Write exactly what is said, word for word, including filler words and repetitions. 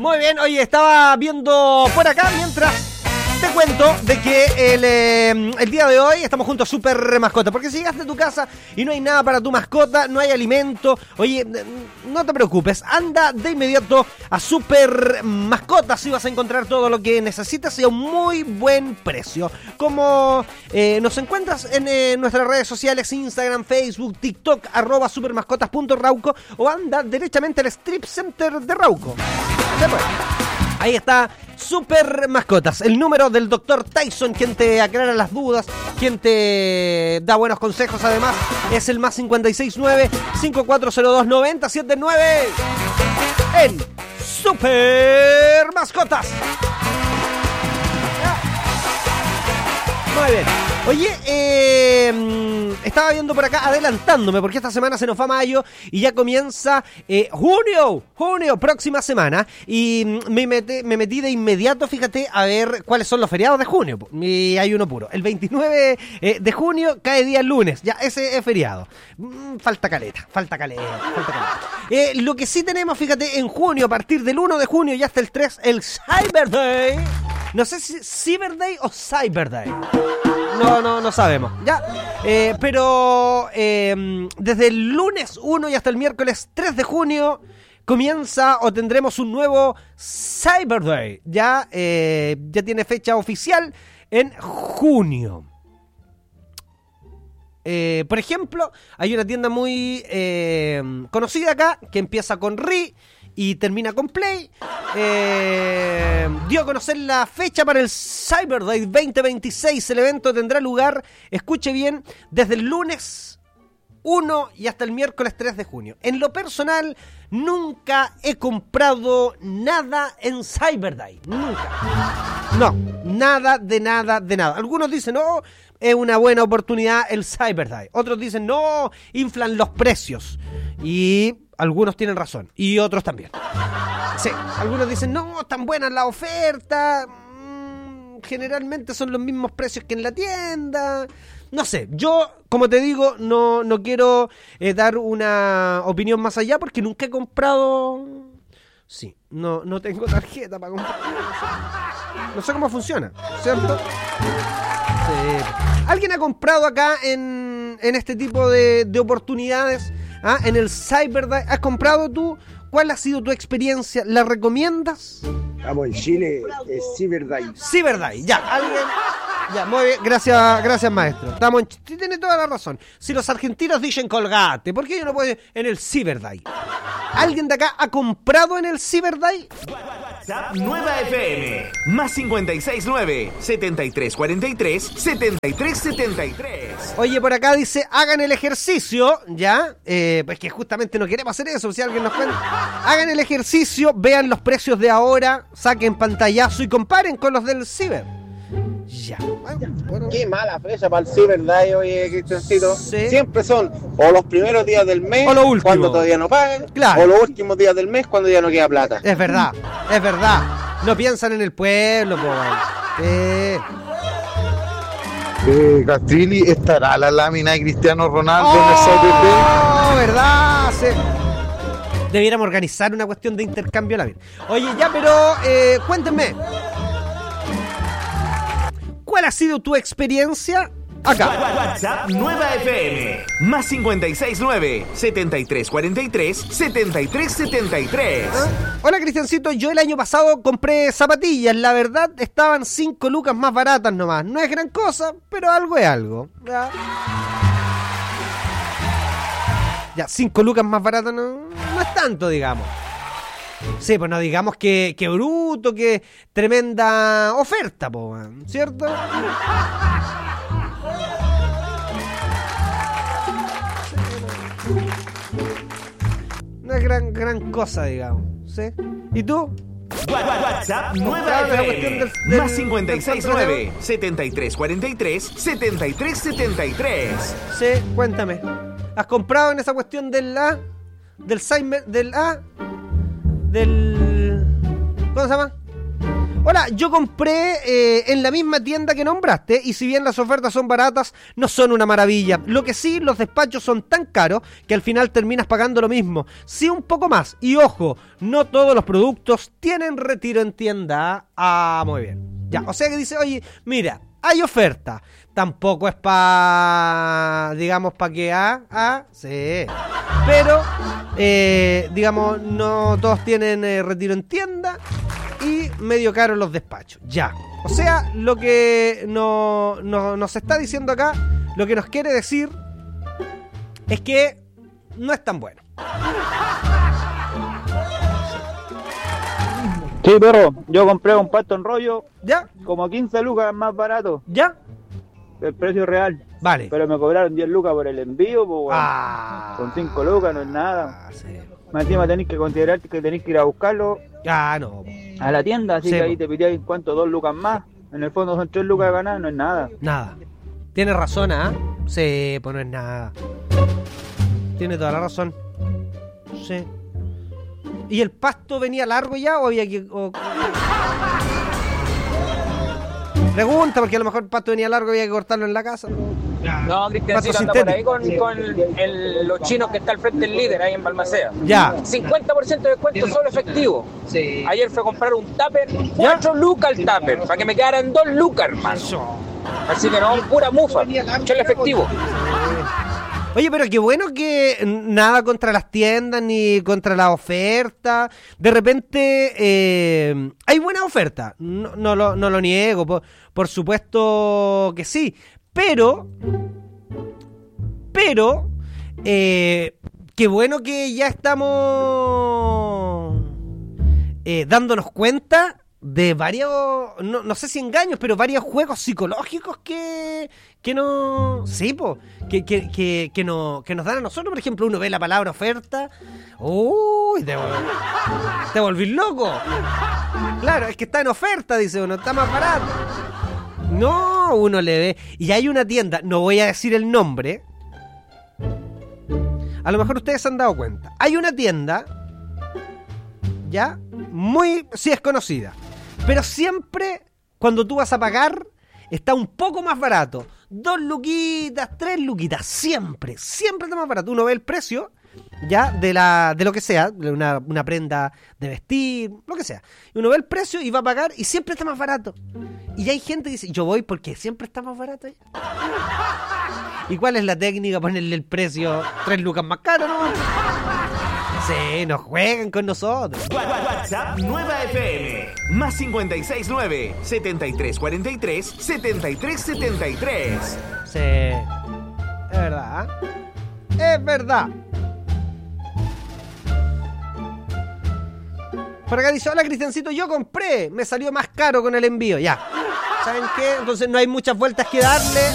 Muy bien, oye, estaba viendo por acá mientras te cuento de que el, eh, el día de hoy estamos juntos a Super Mascota. Porque si llegaste a tu casa y no hay nada para tu mascota, no hay alimento, oye, no te preocupes, anda de inmediato a Super Mascota. Si vas a encontrar todo lo que necesitas y a un muy buen precio. Como eh, nos encuentras en eh, nuestras redes sociales, Instagram, Facebook, TikTok, arroba supermascotas punto rauco, o anda derechamente al Strip Center de Rauco. Ahí está Super Mascotas, el número del doctor Tyson, quien te aclara las dudas, quien te da buenos consejos. Además, es el más cinco seis nueve, cinco cuatro cero dos, nueve cero siete nueve en Super Mascotas. Muy bien. Oye, eh, estaba viendo por acá, adelantándome, porque esta semana se nos va mayo y ya comienza eh, junio, junio, próxima semana. Y me, mete, me metí de inmediato, fíjate, a ver cuáles son los feriados de junio. Y hay uno puro. El veintinueve eh, de junio cae día lunes, ya ese es feriado. Mm, falta caleta, falta caleta, falta caleta. Eh, lo que sí tenemos, fíjate, en junio, a partir del uno de junio y hasta el tres, el Cyber Day. No sé si Cyber Day o Cyber Day. No, no, no sabemos. Ya. Eh, pero eh, desde el lunes uno y hasta el miércoles tres de junio comienza o tendremos un nuevo Cyber Day. Ya, eh, ya tiene fecha oficial en junio. Eh, por ejemplo, hay una tienda muy eh, conocida acá que empieza con R y termina con Play. Eh, dio a conocer la fecha para el Cyber Day veinte veintiséis. El evento tendrá lugar, escuche bien, desde el lunes uno y hasta el miércoles tres de junio. En lo personal, nunca he comprado nada en Cyber Day. Nunca. No, nada de nada de nada. Algunos dicen, no, es una buena oportunidad el Cyber Day. Otros dicen, no, inflan los precios. Y algunos tienen razón, y otros también. Sí, algunos dicen, no, están buenas las ofertas, mmm, generalmente son los mismos precios que en la tienda. No sé, yo, como te digo, no, no quiero eh, dar una opinión más allá porque nunca he comprado. Sí, no, no tengo tarjeta para comprar. No sé cómo funciona, ¿cierto? Sí. ¿Alguien ha comprado acá en, en este tipo de, de oportunidades? ¿Ah? En el Cyber Day, ¿has comprado tú? ¿Cuál ha sido tu experiencia? ¿La recomiendas? Vamos, en Chile es Cyber Day. Cyber Day, ya, alguien. Ya, muy bien, gracias, gracias maestro. Estamos en Chile, tiene toda la razón. Si los argentinos dicen colgate, ¿por qué yo no puedo ir en el Cyber Day? ¿Alguien de acá ha comprado en el Cyber Day? WhatsApp Nueva F M, más cinco seis nueve, setenta y tres cuarenta y tres, setenta y tres setenta y tres. Oye, por acá dice, hagan el ejercicio, ¿ya? Eh, pues que justamente no queremos hacer eso, si alguien nos cuenta. Hagan el ejercicio, vean los precios de ahora, saquen pantallazo y comparen con los del Ciber. Ya. Bueno. Qué mala fecha para el Cyber Day, oye, Cristiancito. Sí. Siempre son o los primeros días del mes, o lo último, cuando todavía no pagan, claro, o los últimos días del mes, cuando ya no queda plata. Es verdad, es verdad. No piensan en el pueblo, po. Eh. Eh, Castrilli, ¿estará la lámina de Cristiano Ronaldo oh, en el Cyber Day? Oh, verdad, sí. Debiéramos organizar una cuestión de intercambio de lámina. Oye, ya, pero eh, cuéntenme, ¿cuál ha sido tu experiencia acá? WhatsApp Nueva F M, más cinco seis nueve, setenta y tres cuarenta y tres, setenta y tres setenta y tres. ¿Ah? Hola, Cristiancito, yo el año pasado compré zapatillas, la verdad estaban cinco lucas más baratas nomás. No es gran cosa, pero algo es algo. Ya, ya cinco lucas más baratas no, no es tanto, digamos. Sí, pues no digamos que, que bruto, que tremenda oferta, po, ¿cierto? No es gran, gran cosa, digamos, ¿sí? ¿Y tú? WhatsApp Nueva F M, más cinco seis nueve, setenta y tres cuarenta y tres, setenta y tres setenta y tres. Sí, cuéntame. ¿Has comprado en esa cuestión del A? Del Cyber, del A, del... ¿Cómo se llama? Hola, yo compré eh, en la misma tienda que nombraste y si bien las ofertas son baratas, no son una maravilla. Lo que sí, los despachos son tan caros que al final terminas pagando lo mismo. Sí, un poco más. Y ojo, no todos los productos tienen retiro en tienda. Ah, muy bien. Ya, o sea que dice, oye, mira, hay oferta. Tampoco es para, digamos, para que ah, ah, sí. Pero, eh, digamos, no todos tienen eh, retiro en tienda. Y medio caro los despachos, ya. O sea, lo que no, no, nos está diciendo acá, lo que nos quiere decir es que no es tan bueno. Sí, perro, yo compré un pasto en rollo, ¿Ya? como quince lucas más barato, ¿Ya? el precio real. Vale. Pero me cobraron diez lucas por el envío, pues, bueno. Ah. Con cinco lucas no es nada. Ah, sí. Más encima tenéis que considerar que tenéis que ir a buscarlo Ah, no. a la tienda, así Sí, que po. ahí te pidíais cuánto, dos lucas más. En el fondo son tres lucas ganadas, no es nada. Nada. Tienes razón, ¿ah? ¿eh? Sí, pues no es nada. Tiene toda la razón. Sí. ¿Y el pasto venía largo ya o había que...? O... Pregunta, porque a lo mejor el pasto venía largo y había que cortarlo en la casa. No, Cristiancito anda por ahí con, con el, los chinos que está al frente del líder ahí en Balmaceda. Ya. cincuenta por ciento de descuento solo efectivo. Ayer fue a comprar un tupper, cuatro lucas el tupper, para que me quedaran dos lucas, hermano. Así que no, pura mufa, el efectivo. Oye, pero qué bueno que nada contra las tiendas ni contra la oferta. De repente eh, hay buena oferta. No, no, lo, no lo niego, por, por supuesto que sí. Pero, pero, eh, qué bueno que ya estamos eh, dándonos cuenta de varios, no, no sé si engaños, pero varios juegos psicológicos que, que no, sí, po, que, que, que, que, no, que nos dan a nosotros. Por ejemplo, uno ve la palabra oferta, uy, te, vol- te volvís loco. Claro, es que está en oferta, dice uno, está más barato. No, uno le ve. Y hay una tienda, no voy a decir el nombre. A lo mejor ustedes se han dado cuenta. Hay una tienda, ya, muy, sí es conocida. Pero siempre, cuando tú vas a pagar, está un poco más barato. Dos luquitas, tres luquitas, siempre, siempre está más barato. Uno ve el precio, ya, de la de lo que sea, de una, una prenda de vestir, lo que sea. Uno ve el precio y va a pagar y siempre está más barato. Y hay gente que dice, yo voy porque siempre está más barato. ¿Y cuál es la técnica? Ponerle el precio tres lucas más caro, ¿no? Sí, nos juegan con nosotros. WhatsApp Nueva F M. Más cincuenta y seis nueve, setenta y tres cuarenta y tres, setenta y tres setenta y tres. Sí, es verdad. ¿eh? Es verdad. Por acá dice, hola Cristiancito, yo compré, me salió más caro con el envío. Ya, ¿saben qué? Entonces no hay muchas vueltas que darle.